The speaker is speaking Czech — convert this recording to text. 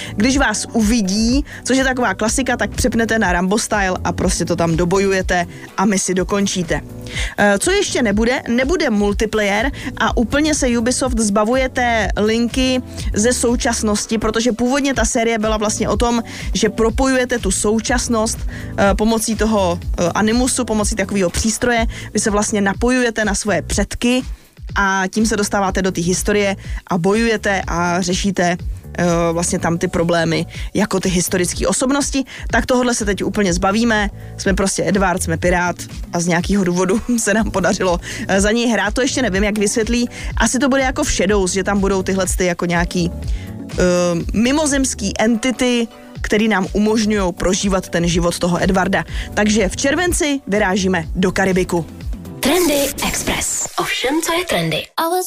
Když vás uvidí, což je taková klasika, tak přepnete na Rambo style a prostě to tam dobojujete a misi dokončíte. Co ještě nebude multiplayer a úplně se Ubisoft zbavuje té linky ze současnosti, protože původně ta série byla vlastně o tom, že propojujete tu současnost pomocí toho animusu, pomocí takového přístroje, vy se vlastně napojujete na svoje předky a tím se dostáváte do té historie a bojujete a řešíte vlastně tam ty problémy jako ty historické osobnosti, tak tohle se teď úplně zbavíme. Jsme prostě Edward, jsme pirát a z nějakého důvodu se nám podařilo za něj hrát. To ještě nevím, jak vysvětlí. Asi to bude jako v Shadows, že tam budou tyhle jako nějaký mimozemský entity, který nám umožňují prožívat ten život toho Edwarda. Takže v červenci vyrážíme do Karibiku. Trendy Express. O všem, co je trendy.